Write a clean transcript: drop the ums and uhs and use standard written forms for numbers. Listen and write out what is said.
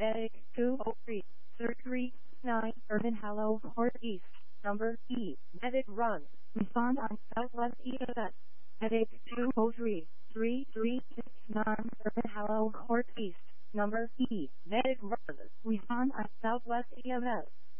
Medic 203, Surgery 9, Urban Hollow Court East, number E. Medic Run, respond on Southwest EMS. Medic 203, 3369, Urban Hollow Court East, number E. Medic Run, respond on Southwest EMS.